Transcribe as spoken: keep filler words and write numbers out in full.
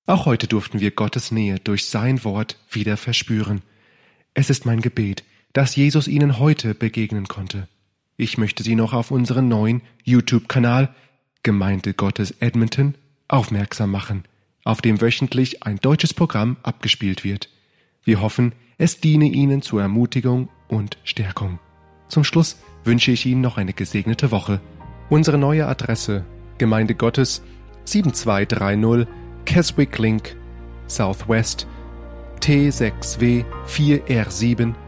Auch heute durften wir Gottes Nähe durch sein Wort wieder verspüren. Es ist mein Gebet, dass Jesus Ihnen heute begegnen konnte. Ich möchte Sie noch auf unseren neuen YouTube-Kanal Gemeinde Gottes Edmonton aufmerksam machen, auf dem wöchentlich ein deutsches Programm abgespielt wird. Wir hoffen, es diene Ihnen zur Ermutigung und Stärkung. Zum Schluss wünsche ich Ihnen noch eine gesegnete Woche. Unsere neue Adresse: Gemeinde Gottes, sieben zwei drei null Keswick Link, Southwest, T sechs W vier R sieben